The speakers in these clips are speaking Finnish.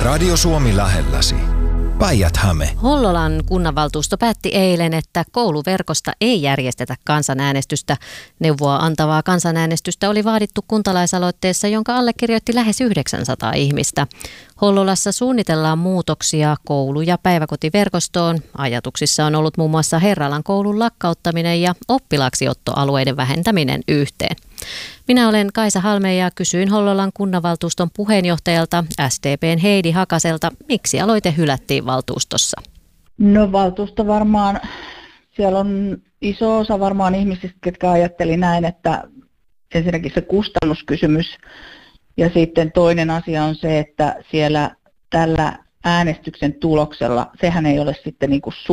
Radio Suomi lähelläsi. Päijät-Häme. Hollolan kunnanvaltuusto päätti eilen, että kouluverkosta ei järjestetä kansanäänestystä. Neuvoa antavaa kansanäänestystä oli vaadittu kuntalaisaloitteessa, jonka allekirjoitti lähes 900 ihmistä. Hollolassa suunnitellaan muutoksia koulu- ja päiväkotiverkostoon. Ajatuksissa on ollut muun muassa Herralan koulun lakkauttaminen ja oppilaaksiottoalueiden vähentäminen yhteen. Minä olen Kaisa Halme ja kysyin Hollolan kunnanvaltuuston puheenjohtajalta SDP:n Heidi Hakaselta, miksi aloite hylättiin valtuustossa. No valtuusto varmaan, siellä on iso osa varmaan ihmisistä, jotka ajatteli näin, että ensinnäkin se kustannuskysymys ja sitten toinen asia on se, että siellä tällä äänestyksen tuloksella, sehän ei ole sitten niin kuin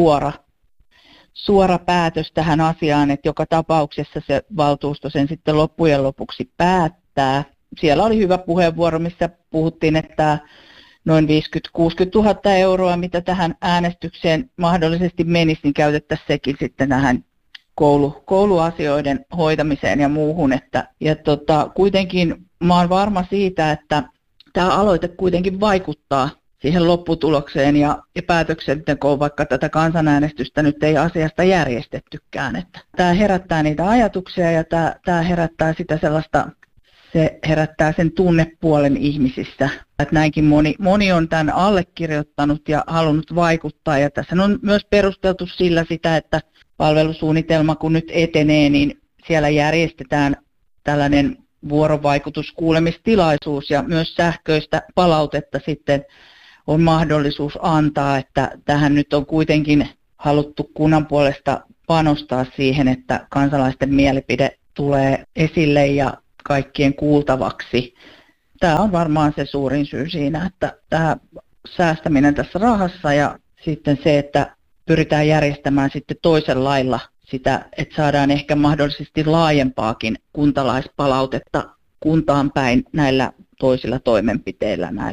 suora päätös tähän asiaan, että joka tapauksessa se valtuusto sen sitten loppujen lopuksi päättää. Siellä oli hyvä puheenvuoro, missä puhuttiin, että noin 50-60 000 euroa, mitä tähän äänestykseen mahdollisesti menisi, niin käytettäisiin sekin sitten tähän kouluasioiden hoitamiseen ja muuhun. Kuitenkin mä oon varma siitä, että tämä aloite kuitenkin vaikuttaa siihen lopputulokseen ja päätöksentekoon, vaikka tätä kansanäänestystä nyt ei asiasta järjestettykään. Että tämä herättää niitä ajatuksia ja tämä herättää sitä sellaista, se herättää sen tunnepuolen ihmisissä. Että näinkin moni on tämän allekirjoittanut ja halunnut vaikuttaa. Ja tässä on myös perusteltu sillä sitä, että palvelusuunnitelma kun nyt etenee, niin siellä järjestetään tällainen vuorovaikutuskuulemistilaisuus ja myös sähköistä palautetta sitten on mahdollisuus antaa, että tähän nyt on kuitenkin haluttu kunnan puolesta panostaa siihen, että kansalaisten mielipide tulee esille ja kaikkien kuultavaksi. Tämä on varmaan se suurin syy siinä, että tämä säästäminen tässä rahassa ja sitten se, että pyritään järjestämään sitten toisen lailla sitä, että saadaan ehkä mahdollisesti laajempaakin kuntalaispalautetta kuntaan päin näillä toisilla toimenpiteillä,